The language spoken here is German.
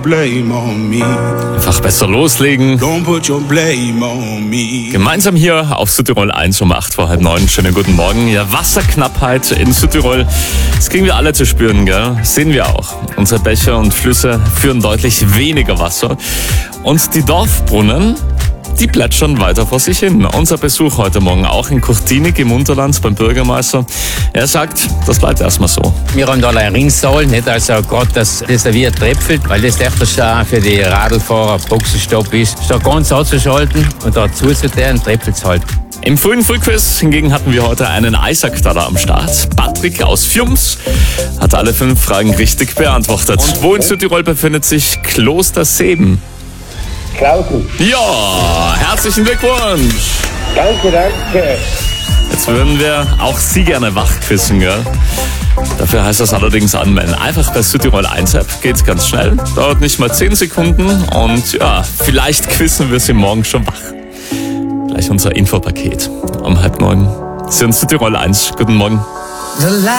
Blame on me. Einfach besser loslegen. Don't put your blame on me. Gemeinsam hier auf Südtirol 1 um 8:30. Schönen guten Morgen. Ja, Wasserknappheit in Südtirol. Das kriegen wir alle zu spüren, gell? Sehen wir auch. Unsere Bäche und Flüsse führen deutlich weniger Wasser. Und die Dorfbrunnen, die plätschern weiter vor sich hin. Unser Besuch heute Morgen auch in Kurtinik im Unterland beim Bürgermeister. Er sagt, das bleibt erstmal so. Wir haben da ein Ringsaal, nicht? Also gerade, dass das da wie tröpfelt, weil das echt auch für die Radlfahrer Boxenstopp ist. Da ganz anzuschalten und dazu zu deren tröpfelt es halt. Im frühen Frühquiz hingegen hatten wir heute einen Eisacktaler am Start. Patrick aus Fjums hat alle 5 Fragen richtig beantwortet. Und wo in Südtirol befindet sich Kloster Seben? Klausen. Ja, herzlichen Glückwunsch! Danke. Jetzt würden wir auch Sie gerne wachquissen, gell? Dafür heißt das allerdings anmelden. Einfach bei Südtirol 1 App, geht's ganz schnell. Dauert nicht mal 10 Sekunden und ja, vielleicht quissen wir Sie morgen schon wach. Gleich unser Infopaket um 8:30. Sie sind Südtirol 1. Guten Morgen.